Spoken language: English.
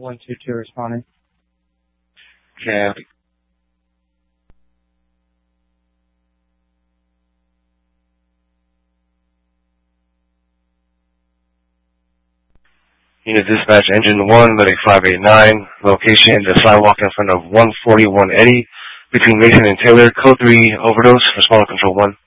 122 responding. Copy. Unit dispatch engine 1, medic 589, location the sidewalk in front of 141 Eddy, between Mason and Taylor, code 3, overdose, respond control 1.